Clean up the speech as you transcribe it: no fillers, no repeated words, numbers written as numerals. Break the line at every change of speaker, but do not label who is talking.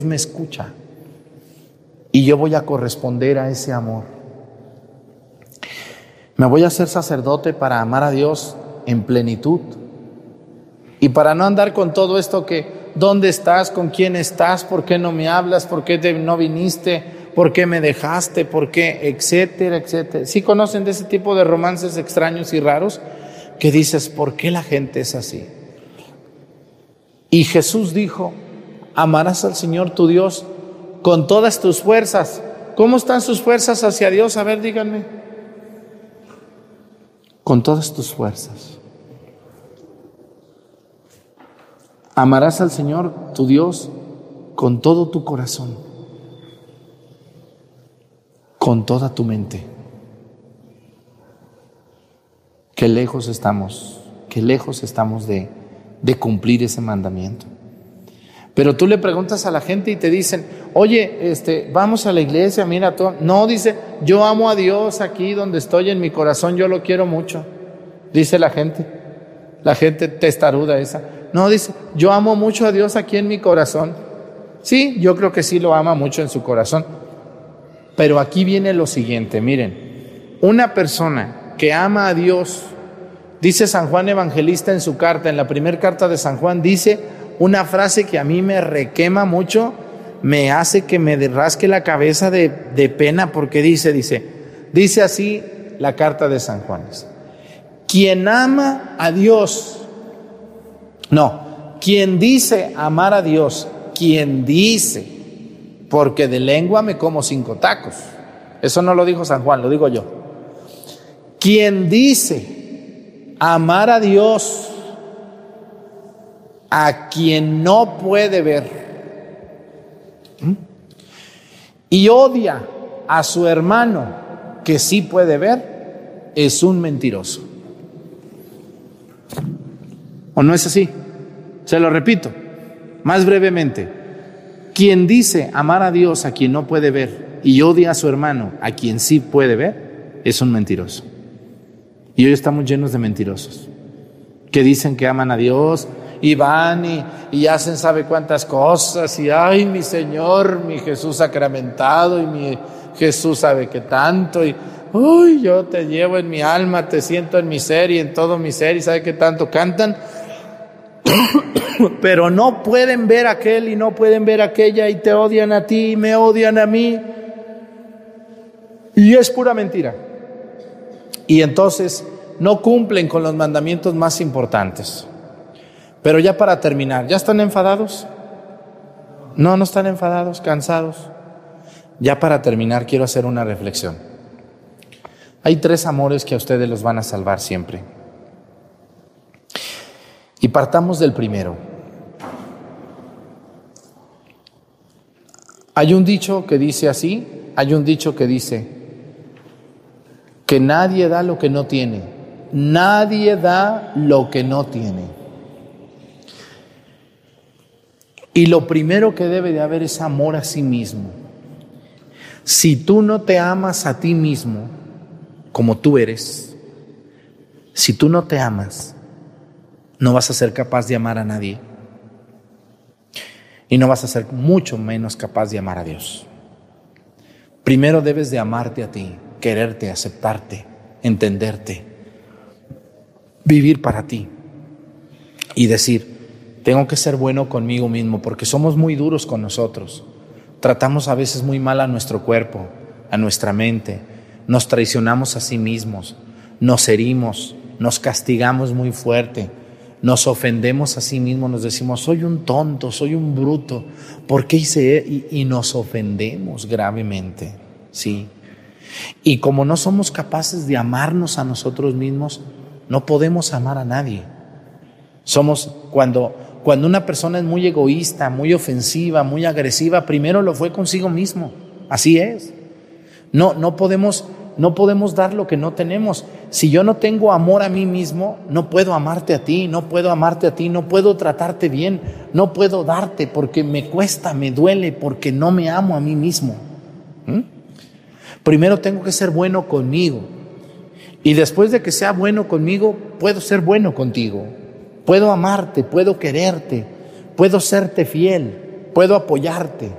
me escucha y yo voy a corresponder a ese amor. Me voy a hacer sacerdote para amar a Dios en plenitud y para no andar con todo esto que ¿dónde estás? ¿Con quién estás? ¿Por qué no me hablas? ¿Por qué no viniste? ¿Por qué me dejaste? ¿Por qué? Etcétera, etcétera. ¿Sí conocen de ese tipo de romances extraños y raros? Que dices, ¿por qué la gente es así? Y Jesús dijo, amarás al Señor tu Dios con todas tus fuerzas. ¿Cómo están sus fuerzas hacia Dios? A ver, díganme. Con todas tus fuerzas. Amarás al Señor tu Dios con todo tu corazón, con toda tu mente. Qué lejos estamos de cumplir ese mandamiento. Pero tú le preguntas a la gente y te dicen, oye, vamos a la iglesia, mira todo. No, dice, yo amo a Dios aquí donde estoy en mi corazón, yo lo quiero mucho. Dice la gente testaruda esa. No, dice, yo amo mucho a Dios aquí en mi corazón. Sí, yo creo que sí lo ama mucho en su corazón. Pero aquí viene lo siguiente, miren, una persona que ama a Dios, dice San Juan Evangelista en su carta, en la primera carta de San Juan, dice una frase que a mí me requema mucho, me hace que me rasque la cabeza de pena, porque dice así la carta de San Juan. Quien ama a Dios, quien dice amar a Dios, quien dice, porque de lengua me como 5 tacos. Eso no lo dijo San Juan, lo digo yo. Quien dice amar a Dios, a quien no puede ver, y odia a su hermano que sí puede ver, es un mentiroso. ¿O no es así? Se lo repito, más brevemente. Quien dice amar a Dios a quien no puede ver y odia a su hermano a quien sí puede ver, es un mentiroso. Y hoy estamos llenos de mentirosos que dicen que aman a Dios y van y hacen sabe cuántas cosas y ay, mi Señor, mi Jesús sacramentado y mi Jesús sabe qué tanto y uy, yo te llevo en mi alma, te siento en mi ser y en todo mi ser y sabe qué tanto cantan. Pero no pueden ver a aquel y no pueden ver a aquella y te odian a ti y me odian a mí. Y es pura mentira. Y entonces no cumplen con los mandamientos más importantes. Pero ya para terminar, ¿ya están enfadados? No están enfadados, cansados. Ya para terminar quiero hacer una reflexión. Hay 3 amores que a ustedes los van a salvar siempre. Y partamos del primero. Hay un dicho que dice así, que nadie da lo que no tiene. Nadie da lo que no tiene. Y lo primero que debe de haber es amor a sí mismo. Si tú no te amas a ti mismo como tú eres, si tú no te amas, no vas a ser capaz de amar a nadie. Y no vas a ser mucho menos capaz de amar a Dios. Primero debes de amarte a ti, quererte, aceptarte, entenderte, vivir para ti y decir, tengo que ser bueno conmigo mismo porque somos muy duros con nosotros. Tratamos a veces muy mal a nuestro cuerpo, a nuestra mente, nos traicionamos a sí mismos, nos herimos, nos castigamos muy fuerte. Nos ofendemos a sí mismos, nos decimos, soy un tonto, soy un bruto, ¿por qué hice? Y nos ofendemos gravemente, ¿sí? Y como no somos capaces de amarnos a nosotros mismos, no podemos amar a nadie. Cuando una persona es muy egoísta, muy ofensiva, muy agresiva, primero lo fue consigo mismo, así es. No podemos dar lo que no tenemos. Si yo no tengo amor a mí mismo, no puedo amarte a ti, no puedo tratarte bien, no puedo darte porque me cuesta, me duele, porque no me amo a mí mismo. Primero tengo que ser bueno conmigo y después de que sea bueno conmigo, puedo ser bueno contigo, puedo amarte, puedo quererte, puedo serte fiel. puedo apoyarte.